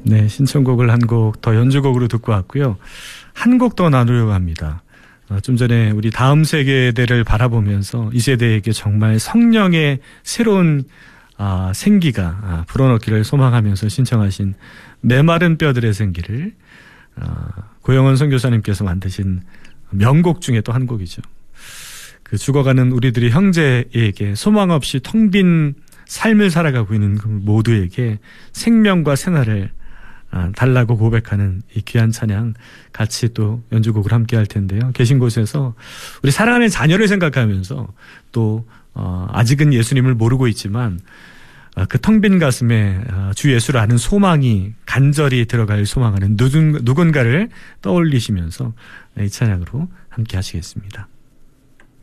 네, 신청곡을 한 곡 더 연주곡으로 듣고 왔고요. 한 곡 더 나누려고 합니다. 좀 전에 우리 다음 세대를 바라보면서 이 세대에게 정말 성령의 새로운 생기가 불어넣기를 소망하면서 신청하신 메마른 뼈들의 생기를 고영원 선교사님께서 만드신 명곡 중에 또 한 곡이죠. 그 죽어가는 우리들의 형제에게 소망 없이 텅 빈 삶을 살아가고 있는 그 모두에게 생명과 생활을 달라고 고백하는 이 귀한 찬양 같이 또 연주곡을 함께 할 텐데요. 계신 곳에서 우리 사랑하는 자녀를 생각하면서 또 아직은 예수님을 모르고 있지만 그 텅 빈 가슴에 주 예수를 아는 소망이 간절히 들어갈 소망하는 누군가를 떠올리시면서 이 찬양으로 함께 하시겠습니다.